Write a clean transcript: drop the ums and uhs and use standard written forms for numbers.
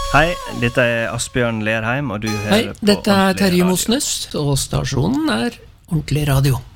Hei, dette Asbjørn Lerheim, og du hører Hei, på dette Ordentlig Terje Radio. Mosnes, og stasjonen Ordentlig Radio.